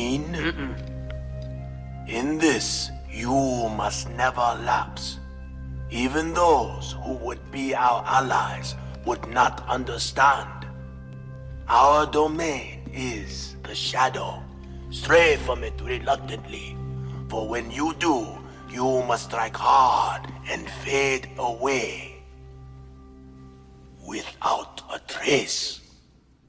mean? In this, you must never lapse. Even those who would be our allies would not understand. Our domain is the shadow. Stray from it reluctantly, for when you do, you must strike hard and fade away without a trace.